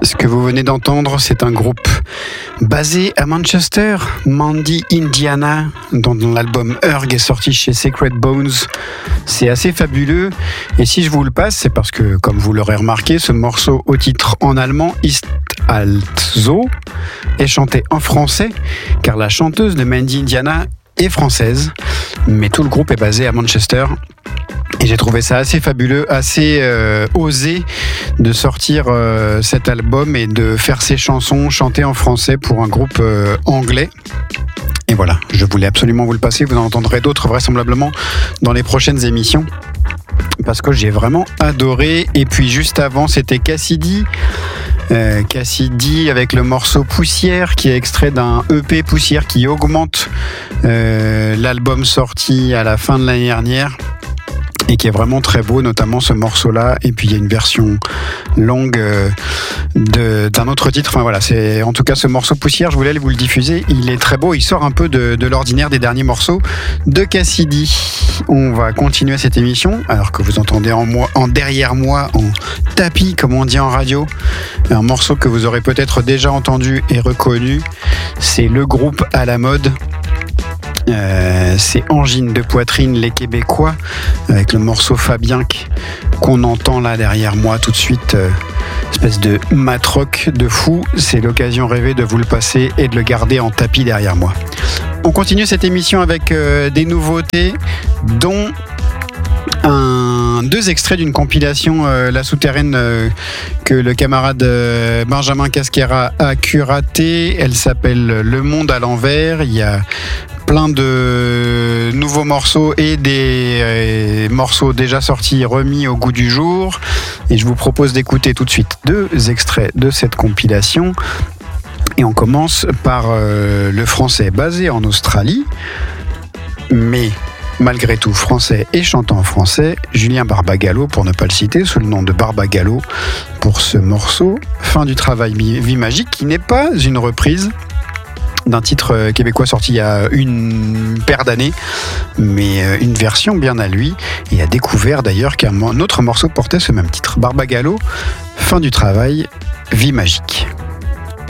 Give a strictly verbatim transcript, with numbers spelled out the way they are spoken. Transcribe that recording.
Ce que vous venez d'entendre, c'est un groupe basé à Manchester, Mandy, Indiana, dont l'album Urg est sorti chez Sacred Bones. C'est assez fabuleux. Et si je vous le passe, c'est parce que, comme vous l'aurez remarqué, ce morceau au titre en allemand, Ist Also, est chanté en français, car la chanteuse de Mandy, Indiana est française, mais tout le groupe est basé à Manchester. Et j'ai trouvé ça assez fabuleux, assez euh, osé de sortir euh, cet album et de faire ces chansons chantées en français pour un groupe euh, anglais. Et voilà, je voulais absolument vous le passer. Vous en entendrez d'autres vraisemblablement dans les prochaines émissions, parce que j'ai vraiment adoré. Et puis juste avant, c'était Cassidy. Euh, Cassidy avec le morceau Poussière, qui est extrait d'un E P Poussière qui augmente euh, l'album sorti à la fin de l'année dernière, et qui est vraiment très beau, notamment ce morceau-là. Et puis il y a une version longue euh, de, d'un autre titre. Enfin voilà, c'est en tout cas ce morceau Poussière, je voulais vous le diffuser. Il est très beau, il sort un peu de, de l'ordinaire des derniers morceaux de Cassidy. On va continuer cette émission, alors que vous entendez en, moi, en derrière moi, en tapis, comme on dit en radio, un morceau que vous aurez peut-être déjà entendu et reconnu. C'est le groupe à la mode. Euh, c'est Angine de poitrine, les Québécois, avec le morceau Fabien qu'on entend là derrière moi tout de suite, euh, espèce de matrock de fou. C'est l'occasion rêvée de vous le passer et de le garder en tapis derrière moi. On continue cette émission avec euh, des nouveautés, dont un, deux extraits d'une compilation euh, La Souterraine euh, que le camarade euh, Benjamin Casquera a curatée. Elle s'appelle Le Monde à l'envers. Il y a plein de nouveaux morceaux et des euh, morceaux déjà sortis remis au goût du jour. Et je vous propose d'écouter tout de suite deux extraits de cette compilation. Et on commence par euh, le français basé en Australie, mais malgré tout français et chantant en français, Julien Barbagallo, pour ne pas le citer, sous le nom de Barbagallo, pour ce morceau Fin du travail, vie magique, qui n'est pas une reprise d'un titre québécois sorti il y a une paire d'années, mais une version bien à lui, et a découvert d'ailleurs qu'un autre morceau portait ce même titre, Barbagallo, Fin du travail, vie magique.